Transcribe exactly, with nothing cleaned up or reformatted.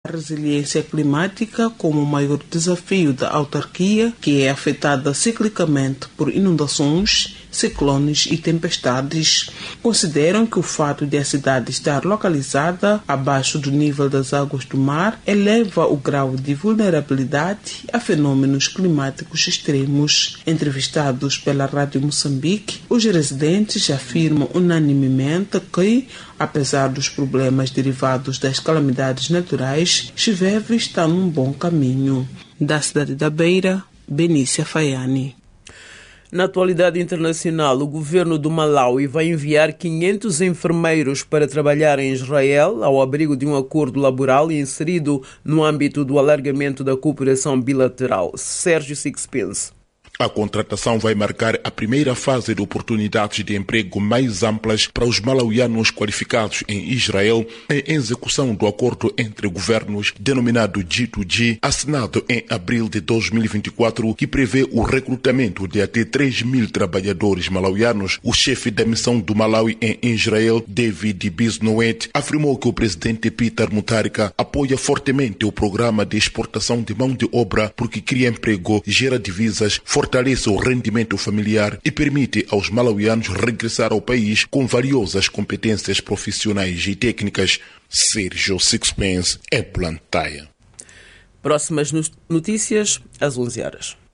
A resiliência climática como o maior desafio da autarquia, que é afetada ciclicamente por inundações, ciclones e tempestades, consideram que o fato de a cidade estar localizada abaixo do nível das águas do mar eleva o grau de vulnerabilidade a fenômenos climáticos extremos. Entrevistados pela Rádio Moçambique, os residentes afirmam unanimemente que, apesar dos problemas derivados das calamidades naturais, Chiveve está num bom caminho. Da cidade da Beira, Benícia Faiani. Na atualidade internacional, o governo do Malawi vai enviar quinhentos enfermeiros para trabalhar em Israel, ao abrigo de um acordo laboral inserido no âmbito do alargamento da cooperação bilateral. Sérgio Sixpence. A contratação vai marcar a primeira fase de oportunidades de emprego mais amplas para os malauianos qualificados em Israel, em execução do acordo entre governos denominado G dois G, assinado em abril de dois mil e vinte e quatro, que prevê o recrutamento de até três mil trabalhadores malauianos. O chefe da missão do Malawi em Israel, David Bisnoet, afirmou que o presidente Peter Mutharika apoia fortemente o programa de exportação de mão de obra porque cria emprego, gera divisas, fortalece o rendimento familiar e permite aos malauianos regressar ao país com valiosas competências profissionais e técnicas. Sérgio Sixpence, é Blantyre. Próximas notícias às onze horas.